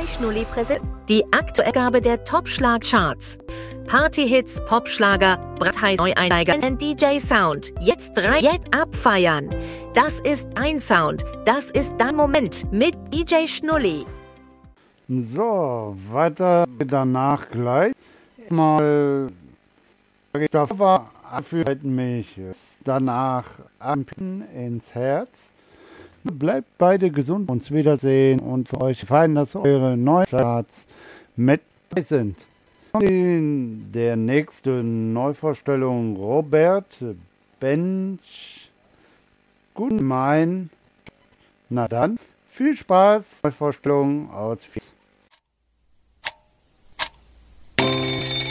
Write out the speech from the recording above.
Schnulli präsentiert die aktuelle Gabe der Top-Schlag-Charts. Party-Hits, Popschlager, Bratheiß Neueinsteiger und DJ-Sound. Jetzt abfeiern. Das ist dein Sound. Das ist dein Moment mit DJ Schnulli. So, weiter danach gleich. Mal davor führt mich danach ins Herz. Bleibt beide gesund, uns wiedersehen und für euch feiern, dass eure neuen Charts mit dabei sind. In der nächsten Neuvorstellung Robert Bench. Guten Main. Na dann, viel Spaß. Neuvorstellung aus